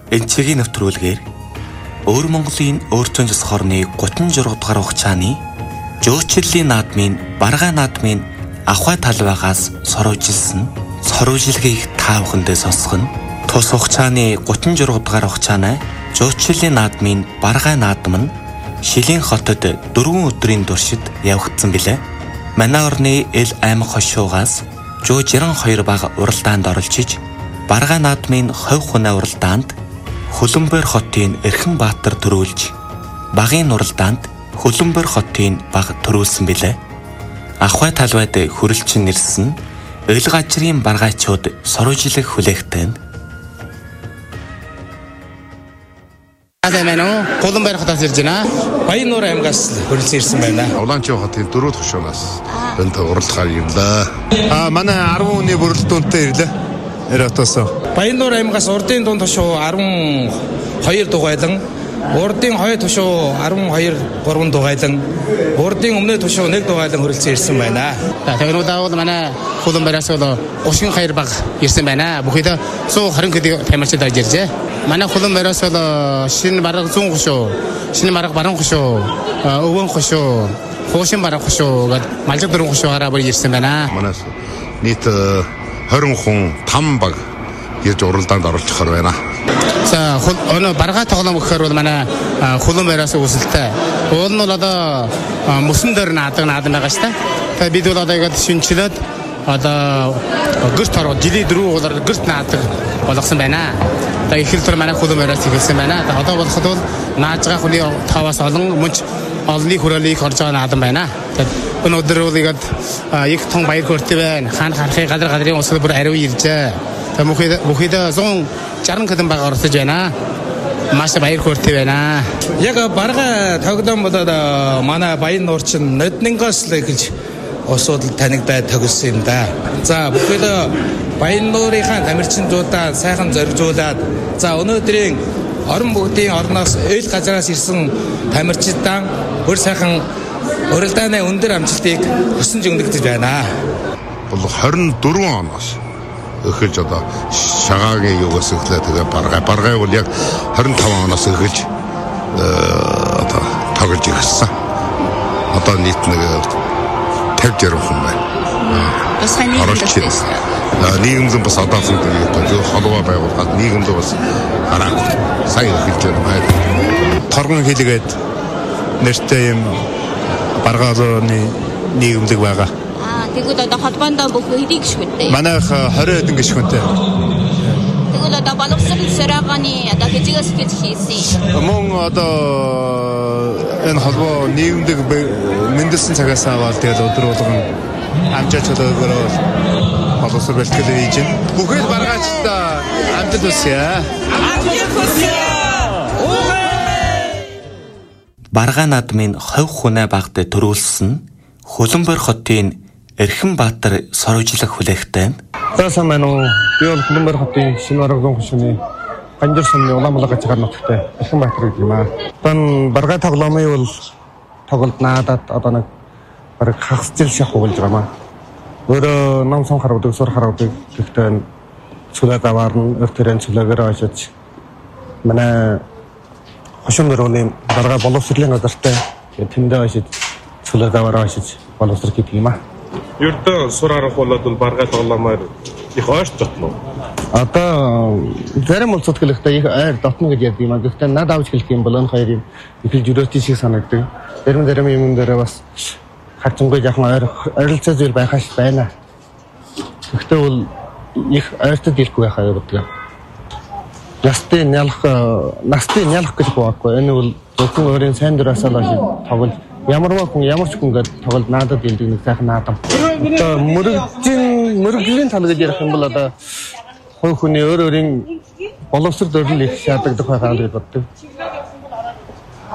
Энцгийн нэвтрүүлгээр Өөр Монголын өөрчлөн зас хорны 36 дугаар хугацааны жөөчлөлийн наадмын Баргай наадмын Ахуй талбайгаас соруулжилсан соруулжилгийг та бүхэндээ сонсох нь тус хугацааны 36 дугаар хугацааны жөөчлөлийн наадмын Баргай наадам нь Шилийн хотод 4 өдрийн туршид явагдсан билээ. Манай орны Эл аймаг хошуугаас 192 баг уралдаанд оролцож Баргай наадмын хувь хүнээ уралдаанд Хөлбөмбөр хотын Эрхэнбаатар төрүүлж багийн уралдаанд Хөлбөмбөр хотын баг төрүүлсэн билээ. Ахуй талбайд хүрэлцэн нэрсэн Эл гажрын баргайчууд соруулжлах хүлээгтэй. Хөлбөмбөр хотоос ирж байна. Баяннуур аймгаас хүрэлцэн ирсэн байна. Улаанчаа хотын 4 хошуунаас энд уралдахаар ирлээ. Манай 10 хүний бүрэлдэхүүнтэй ирлээ. Эротос. Баяннуур аймгаас урдын дунд хошуу 12 дугайлан, урдын хой хошуу 12 3 дугайлан, урдын өмнөд хошуу 1 дугайлан хүрэлцэн ирсэн байна. Тэгэхээр удаа манай Хөлбөмбөраас 32 баг ирсэн байна. Бүхийд 120 хэд тамирчид орж иржээ. Манай Хөлбөмбөраас шинэ бараг 100 хошуу, шинэ бараг баруун хошуу, өвөн хошуу, хоошин бараг хошуу гэдэг малжиг 4 хошуугаараа бүр ирсэн байна. Манайс нийт 20 хүн 5 баг ирж уралдаанд оролцохоор байна. За өнөө баргай тоглоом гэхээр бол манай Хөлбөмбөраас үүсэлтэй. Уул нь бол одоо мөсөн дээр наадаг байгаа шүү дээ. Тэгээд бид бол одоо ингээд шинчлээд одоо гэрт ороод жилийн 4 удаар гэрт наадаг болгосон байна. Тэгээд их хэлбэр манай Хөлбөмбөраас ихэлсэн байна. Одоо болоход бол нааж байгаа хүний таваас олон мөнч олны хүрээлийг орж байгаа наадам байна. Тэгээд өнөөдөр бол ингээд их том баяр хөөртэй байна. Хаан харахыг гадар усал бүр ариу иржээ. Тэгээд бүхийд 160 хэдэн баг орсож байна. Маш баяр хөөртэй байна. Яг баргай тоглоом болоод манай Баяннуур чинь Ноднингоос л гэж асуудал танигдаад төгссөн юм да. За бүхийд Баяннуурынхаа тамирчинуудаа сайхан зоригжуулаад за өнөөдрийн орон бүгдийн орноос Эл газраас ирсэн тамирчидаа бүр сайхан уралдааны өндөр амжилтыг хүсэж өгнөгдөж байна. Бол 24 оноос эхэлж одоо шагаагийн югаас эхлээд тэгээ баргай бол яг 25 оноос эхэлж одоо тоглож ирсэн. Одоо нийт нэг 50 60 хүн байна. Сайн нийгэмд бас одоохон тэгээ холбоо байгуулгаад нийгэмд бас хараагүй сайн эхэлж байна. Торгон хэлгээд нэртэй юм баргаалны нийгэмлэг байгаа. Тэгвэл одоо холбоонд бүх хэдий гишгүнтэй. Манайх 20 хэдэн гишгүнтэй. Тэгвэл одоо боловсрол сэраганы одоо хэзээс гэж хийсэн. Мөн одоо энэ холбоо нийгэмлэг мэндэлсэн цагаас аваад тэгэл өдөр болгон амжаач төлөөгөөр боловсрол бэлтгэл хийж байна. Бүхэл баргаачдаа амжилт хүсье. Амжилт хүсье. Баргай наадмын хувь хүнээ багт төрүүлсэн Хөлбөмбөр хотын Эрхэнбаатар соруулжлах хүлээгтэй. Таасан маань би бол Хөлбөмбөр хотын шинэ баргын хошууны Ганжир сумны Улаанбалга цагаар нутагтай Эрхэнбаатар гэдэг юм аа. Одоо баргай тоглоомын бол тоглолт наадад одоо нэг бараг хагас жил шах болж байгаа маа. Өөрөө ном сон харуудаг, сур харуудаг гэхдээ цүлээ даваарна, өртөрэн цүлээгээр очиж манай хошуун дөрөвний баргай боловсролын газартай тэндээ очиж цүлээ даваараа очиж боловсрол хийдэг юм аа. Ердөө сур харах болоод баргай тоглоомоор их ойрч дотно. Одоо зарим улсууд хэлэхдээ их ойр дотно гэж ярьдаг юм аа. Гэхдээ над авч хэлэх юм бол энэ хоёрын ихэл жирөөстэй шиг санагддаг. Зарим юм дээр бас хацангуй жоохон ойролцоо зүйл байхаш байна. Гэхдээ бол их ойртод ирэхгүй байхаа явдаг. Настын ялах гэж бохгүй. Энэ бол зөвхөн өөрийн сайн дураасаа л тоглож ямар ч хүн гээд тоглож наадад илдэг нэг сайхан наадам. Одоо мөрөгжлийн тал гэж ярих юм бол одоо хувь хүний өөрийн боловсрол их шаардлагатай байхаа гэж боддог.